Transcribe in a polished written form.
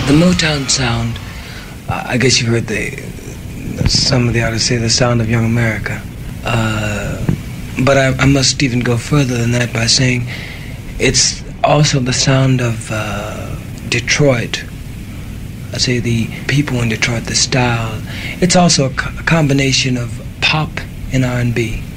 The Motown sound, I guess you've heard some of the artists say the sound of young America. But I must even go further than that by saying it's also the sound of Detroit. I say the people in Detroit, the style. It's also a combination of pop and R&B.